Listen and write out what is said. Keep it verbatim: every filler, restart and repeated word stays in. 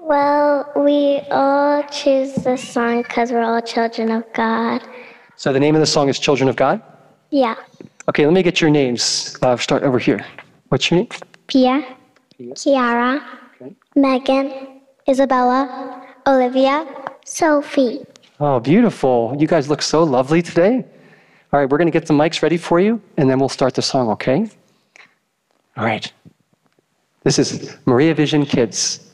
Well, we all choose this song because we're all children of God. So the name of the song is Children of God? Yeah. Okay, let me get your names. Uh, start over here. What's your name? Pia, Kiara, Okay. Megan, Isabella, Olivia, Sophie. Oh, beautiful. You guys look so lovely today. All right, we're going to get the mics ready for you, and then we'll start the song, okay? All right. This is Maria Vision Kids.